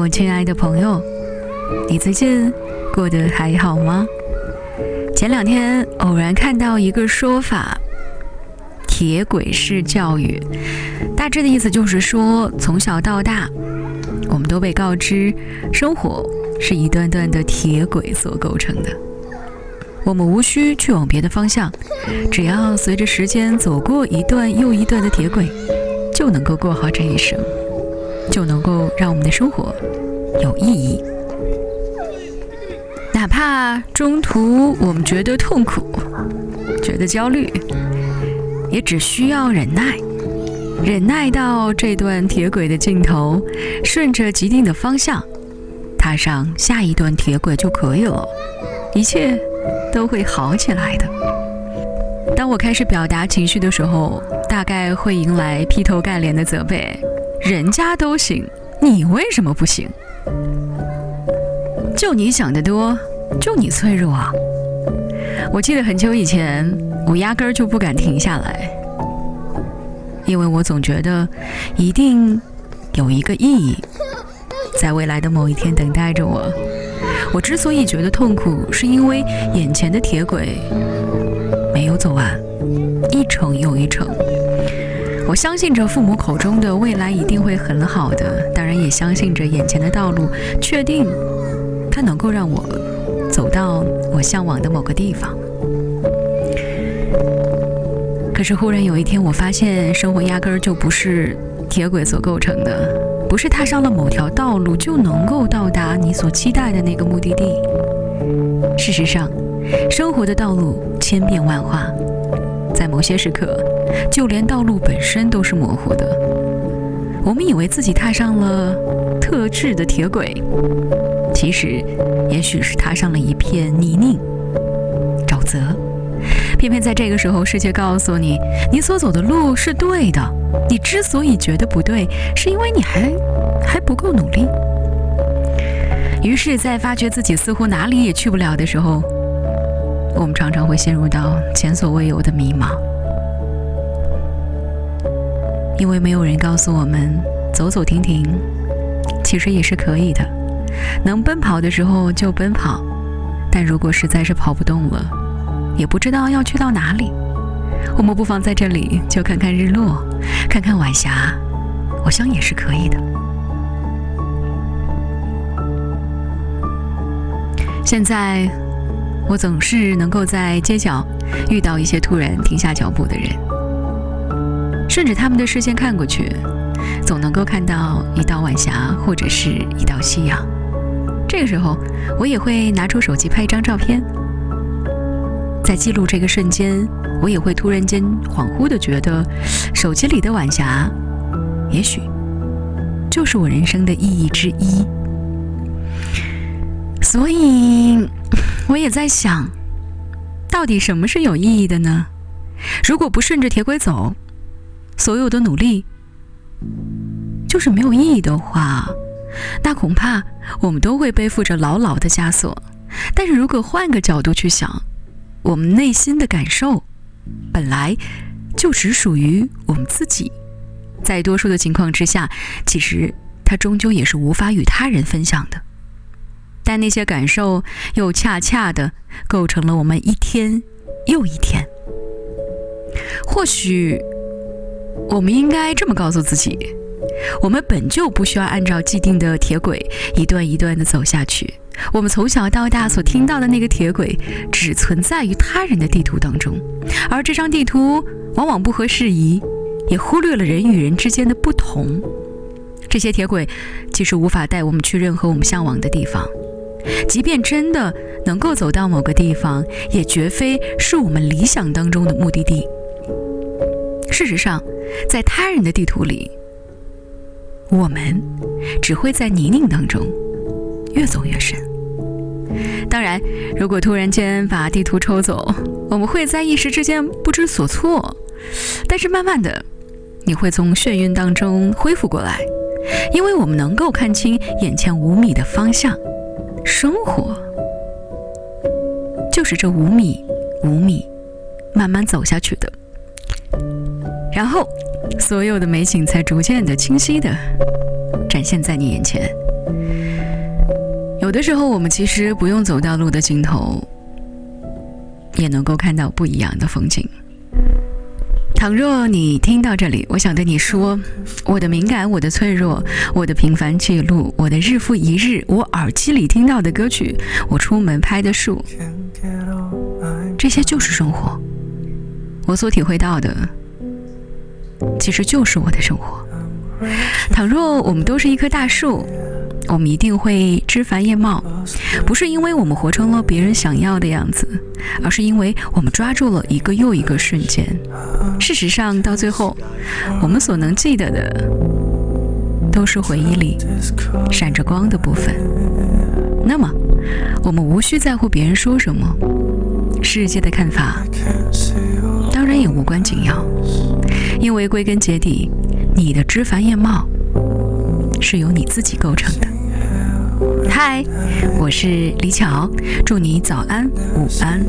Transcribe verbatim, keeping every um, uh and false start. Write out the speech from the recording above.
我亲爱的朋友，你最近过得还好吗？前两天偶然看到一个说法，铁轨式教育，大致的意思就是说，从小到大我们都被告知生活是一段段的铁轨所构成的，我们无需去往别的方向，只要随着时间走过一段又一段的铁轨，就能够过好这一生，就能够让我们的生活有意义。哪怕中途我们觉得痛苦，觉得焦虑，也只需要忍耐，忍耐到这段铁轨的尽头，顺着既定的方向踏上下一段铁轨就可以了，一切都会好起来的。当我开始表达情绪的时候，大概会迎来劈头盖脸的责备，人家都行，你为什么不行？就你想得多，就你脆弱啊！我记得很久以前，我压根儿就不敢停下来，因为我总觉得一定有一个意义在未来的某一天等待着我。我之所以觉得痛苦，是因为眼前的铁轨没有走完，一程又一程。我相信着父母口中的未来一定会很好的，当然也相信着眼前的道路，确定它能够让我走到我向往的某个地方。可是忽然有一天，我发现生活压根儿就不是铁轨所构成的，不是踏上了某条道路就能够到达你所期待的那个目的地。事实上，生活的道路千变万化，在某些时刻，就连道路本身都是模糊的。我们以为自己踏上了特制的铁轨，其实也许是踏上了一片泥泞沼泽。偏偏在这个时候，世界告诉你，你所走的路是对的。你之所以觉得不对，是因为你还还不够努力。于是在发觉自己似乎哪里也去不了的时候，我们常常会陷入到前所未有的迷茫，因为没有人告诉我们，走走停停其实也是可以的，能奔跑的时候就奔跑，但如果实在是跑不动了，也不知道要去到哪里，我们不妨在这里就看看日落，看看晚霞，我想也是可以的。现在我总是能够在街角遇到一些突然停下脚步的人，顺着他们的视线看过去，总能够看到一道晚霞或者是一道夕阳。这个时候我也会拿出手机拍一张照片，在记录这个瞬间，我也会突然间恍惚地觉得，手机里的晚霞也许就是我人生的意义之一。所以我也在想，到底什么是有意义的呢？如果不顺着铁轨走，所有的努力就是没有意义的话，那恐怕我们都会背负着牢牢的枷锁。但是如果换个角度去想，我们内心的感受本来就只属于我们自己，在多数的情况之下，其实它终究也是无法与他人分享的。但那些感受又恰恰的构成了我们一天又一天。或许我们应该这么告诉自己，我们本就不需要按照既定的铁轨一段一段的走下去，我们从小到大所听到的那个铁轨只存在于他人的地图当中，而这张地图往往不合时宜，也忽略了人与人之间的不同。这些铁轨其实无法带我们去任何我们向往的地方，即便真的能够走到某个地方，也绝非是我们理想当中的目的地。事实上，在他人的地图里，我们只会在泥泞当中越走越深。当然，如果突然间把地图抽走，我们会在一时之间不知所措，但是慢慢的，你会从眩晕当中恢复过来，因为我们能够看清眼前五米的方向。生活就是这五米五米慢慢走下去的，然后所有的美景才逐渐的清晰的展现在你眼前。 有的时候我们其实不用走到路的尽头，也能够看到不一样的风景。倘若你听到这里，我想对你说，我的敏感，我的脆弱，我的平凡记录，我的日复一日，我耳机里听到的歌曲，我出门拍的树，这些就是生活。我所体会到的其实就是我的生活。倘若我们都是一棵大树，我们一定会枝繁叶茂，不是因为我们活成了别人想要的样子，而是因为我们抓住了一个又一个瞬间。事实上，到最后，我们所能记得的都是回忆里闪着光的部分。那么，我们无需在乎别人说什么，世界的看法当然也无关紧要，因为归根结底，你的枝繁叶茂是由你自己构成的。嗨，我是李巧，祝你早安、午安、